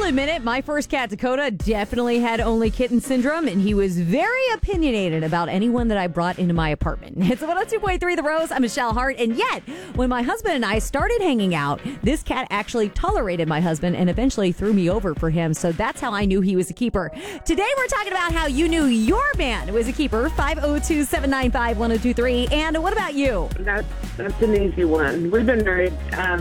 admit it, my first cat, Dakota, definitely had only kitten syndrome, and he was very opinionated about anyone that I brought into my apartment. It's 102.3 The Rose. I'm Michelle Hart, and yet, when my husband and I started hanging out, this cat actually tolerated my husband and eventually threw me over for him, so that's how I knew he was a keeper. Today, we're talking about how you knew your man was a keeper, 502-795-1023, and what about you? That's an easy one. We've been married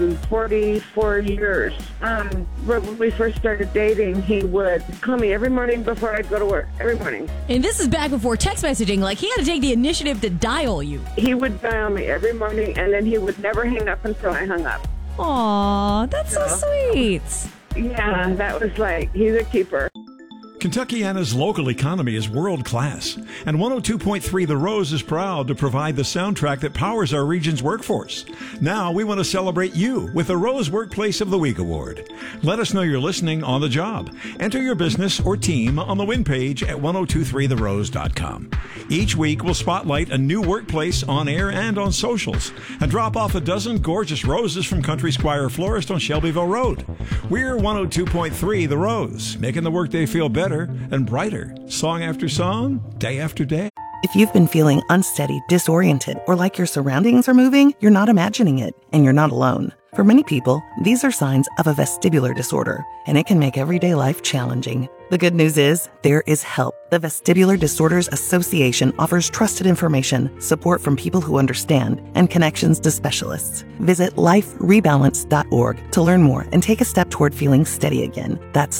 44 years. When we first started dating, he would call me every morning before I'd go to work, every morning. And this is back before text messaging. Like, he had to take the initiative to dial you. He would dial me every morning, and then he would never hang up until I hung up. Aw, that's so sweet. Yeah, that was like, he's a keeper. Kentuckiana's local economy is world-class, and 102.3 The Rose is proud to provide the soundtrack that powers our region's workforce. Now we want to celebrate you with the Rose Workplace of the Week Award. Let us know you're listening on the job. Enter your business or team on the win page at 1023therose.com. Each week we'll spotlight a new workplace on air and on socials, and drop off a dozen gorgeous roses from Country Squire Florist on Shelbyville Road. We're 102.3 The Rose, making the workday feel better and brighter, song after song, day after day. If you've been feeling unsteady, disoriented, or like your surroundings are moving, you're not imagining it, and you're not alone. For many people, these are signs of a vestibular disorder, and it can make everyday life challenging. The good news is, there is help. The Vestibular Disorders Association offers trusted information, support from people who understand, and connections to specialists. Visit liferebalance.org to learn more and take a step toward feeling steady again. That's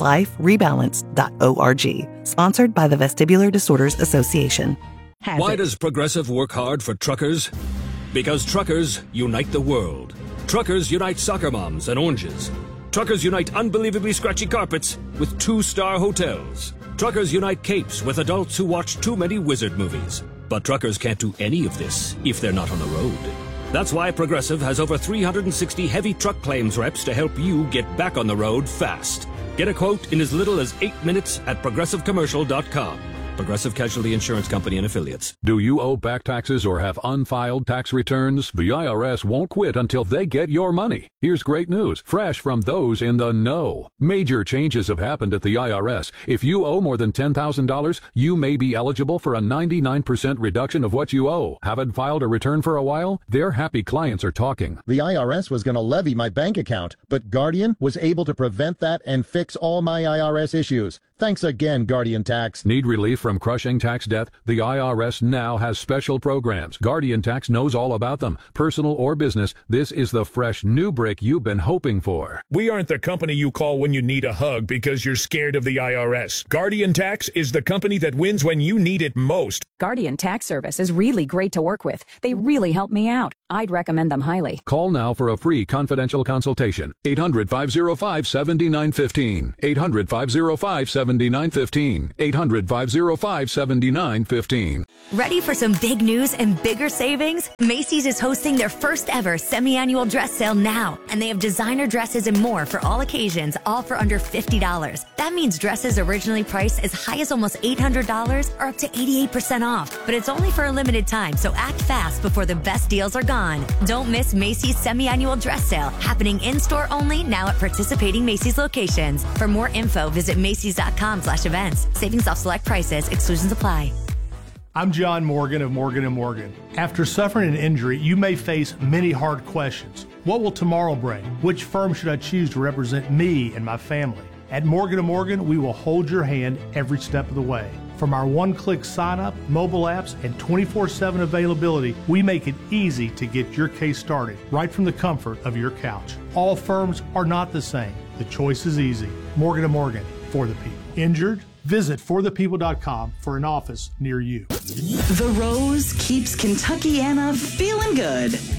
liferebalance.org. Sponsored by the Vestibular Disorders Association. Why does Progressive work hard for truckers? Because truckers unite the world. Truckers unite soccer moms and oranges. Truckers unite unbelievably scratchy carpets with 2-star hotels. Truckers unite capes with adults who watch too many wizard movies. But truckers can't do any of this if they're not on the road. That's why Progressive has over 360 heavy truck claims reps to help you get back on the road fast. Get a quote in as little as 8 minutes at progressivecommercial.com. Progressive Casualty Insurance Company and Affiliates. Do you owe back taxes or have unfiled tax returns? The IRS won't quit until they get your money. Here's great news, fresh from those in the know. Major changes have happened at the IRS. If you owe more than $10,000, you may be eligible for a 99% reduction of what you owe. Haven't filed a return for a while? Their happy clients are talking. The IRS was going to levy my bank account, but Guardian was able to prevent that and fix all my IRS issues. Thanks again, Guardian Tax. Need relief from crushing tax debt? The IRS now has special programs. Guardian Tax knows all about them. Personal or business, this is the fresh new brick you've been hoping for. We aren't the company you call when you need a hug because you're scared of the IRS. Guardian Tax is the company that wins when you need it most. Guardian Tax Service is really great to work with. They really help me out. I'd recommend them highly. Call now for a free confidential consultation. 800-505-7915. 800-505-7915. 800-505-7915. Ready for some big news and bigger savings? Macy's is hosting their first ever semi-annual dress sale now, and they have designer dresses and more for all occasions, all for under $50. That means dresses originally priced as high as almost $800 are up to 88% off, but it's only for a limited time, so act fast before the best deals are gone. Don't miss Macy's semi-annual dress sale, happening in-store only now at participating Macy's locations. For more info, visit Macys.com/events. Savings off select prices. Exclusions apply. I'm John Morgan of Morgan & Morgan. After suffering an injury, you may face many hard questions. What will tomorrow bring? Which firm should I choose to represent me and my family? At Morgan & Morgan, we will hold your hand every step of the way. From our one-click sign-up, mobile apps, and 24/7 availability, we make it easy to get your case started right from the comfort of your couch. All firms are not the same. The choice is easy. Morgan & Morgan, for the people. Injured? Visit forthepeople.com for an office near you. The Rose keeps Kentuckiana feeling good.